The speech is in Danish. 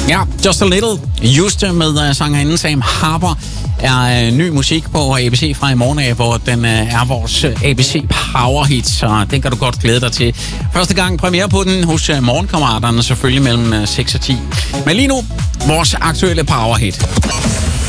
Ja, Just a Little. Just med sangerinden Sam Harper er ny musik på ABC fra i morgen af, hvor den er vores ABC Power Hit, så den kan du godt glæde dig til. Første gang premiere på den hos Morgenkammeraterne, selvfølgelig mellem 6 og 10. Men lige nu, vores aktuelle Power Hit.